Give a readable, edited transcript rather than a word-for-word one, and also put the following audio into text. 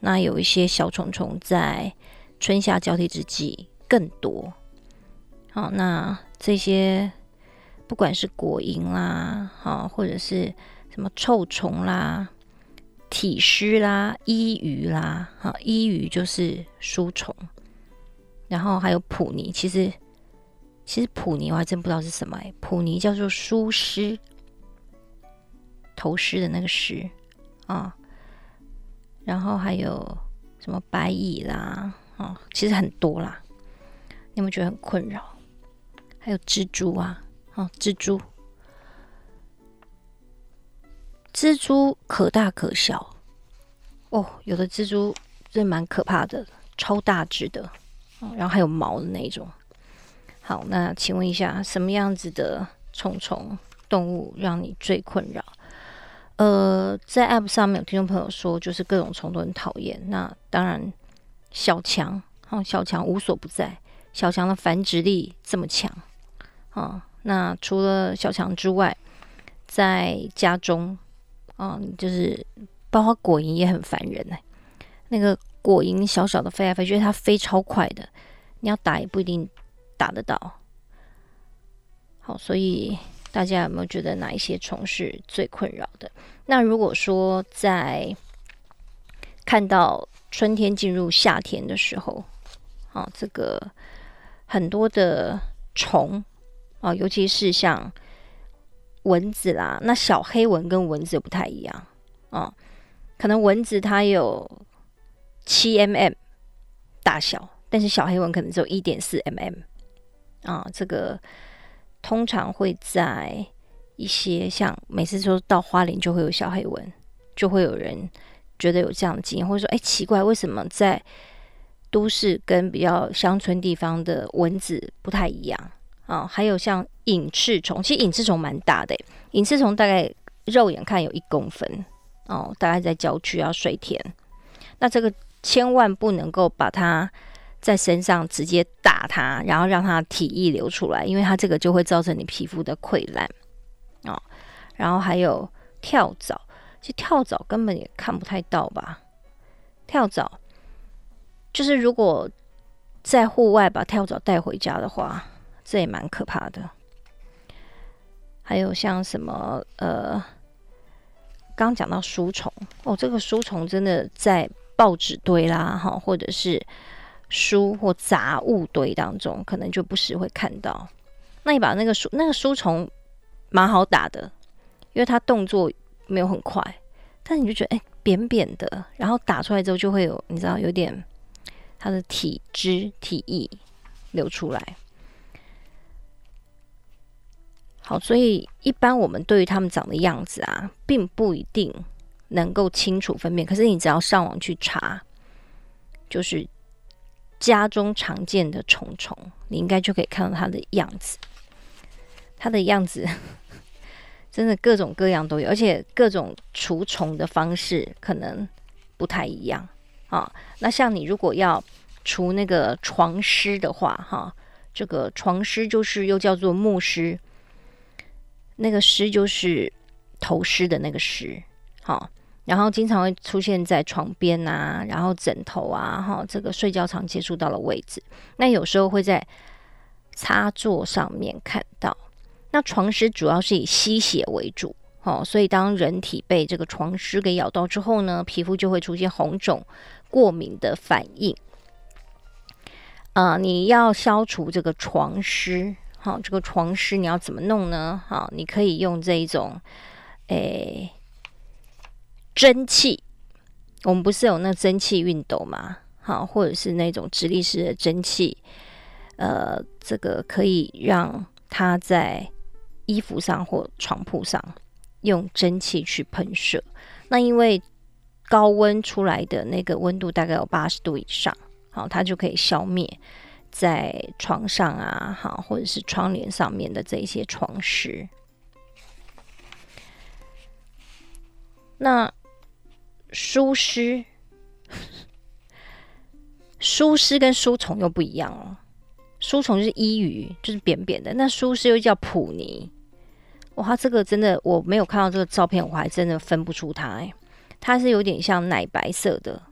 那有一些小虫虫在春夏交替之际更多。好，那这些不管是果蝇啦，好，或者是什么臭虫啦、体虱啦、衣鱼啦，好，衣鱼就是书虫，然后还有普泥，其实普泥我还真不知道是什么普泥叫做书虱，头虱的那个虱啊，然后还有什么白蚁啦，其实很多啦，你有没有觉得很困扰？还有蜘蛛啊，蜘蛛可大可小哦，有的蜘蛛真的蛮可怕的，超大只的，然后还有毛的那种。好，那请问一下，什么样子的虫虫动物让你最困扰？在 App 上面有听众朋友说，就是各种虫都很讨厌。那当然，小强无所不在，小强的繁殖力这么强。那除了小强之外，在家中，就是包括果蝇也很烦人那个果蝇小小的飞来飞去，它飞超快的，你要打也不一定打得到。好，所以大家有没有觉得哪一些虫是最困扰的？那如果说在看到春天进入夏天的时候，这个很多的虫尤其是像蚊子啦，那小黑蚊跟蚊子又不太一样可能蚊子它有7mm 大小，但是小黑蚊可能只有1.4mm 这个通常会在一些像每次说到花莲就会有小黑蚊，就会有人觉得有这样的经验，或者说奇怪，为什么在都市跟比较乡村地方的蚊子不太一样还有像隐翅虫，其实隐翅虫蛮大的隐翅虫大概肉眼看有1公分大概在郊区要水田，那这个千万不能够把它在身上直接打它，然后让它体液流出来，因为它这个就会造成你皮肤的溃烂然后还有跳蚤，其实跳蚤根本也看不太到吧，跳蚤就是如果在户外把跳蚤带回家的话，这也蛮可怕的。还有像什么刚讲到书虫这个书虫真的在报纸堆啦或者是书或杂物堆当中可能就不时会看到。那你把那个书虫蛮好打的，因为它动作没有很快，但是你就觉得扁扁的，然后打出来之后就会有你知道有点它的体液流出来。好，所以一般我们对于他们长的样子并不一定能够清楚分辨，可是你只要上网去查，就是家中常见的虫虫，你应该就可以看到它的样子。它的样子真的各种各样都有，而且各种除虫的方式可能不太一样那像你如果要除那个床虱的话这个床虱就是又叫做木虱，那个虱就是头虱的那个虱然后经常会出现在床边然后枕头这个睡觉常接触到的位置，那有时候会在插座上面看到。那床虱主要是以吸血为主所以当人体被这个床虱给咬到之后呢，皮肤就会出现红肿、过敏的反应你要消除这个床虱这个床虱你要怎么弄呢？你可以用这一种蒸汽，我们不是有那蒸汽熨斗吗？或者是那种直立式的蒸汽，这个可以让它在衣服上或床铺上用蒸汽去喷射。那因为高温出来的那个温度大概有80度以上，它就可以消灭在床上或者是窗帘上面的这一些床虱。那疏虱跟书虫又不一样书虫就是衣鱼，就是扁扁的，那疏虱又叫普泥。它这个真的我没有看到这个照片，我还真的分不出它它是有点像奶白色的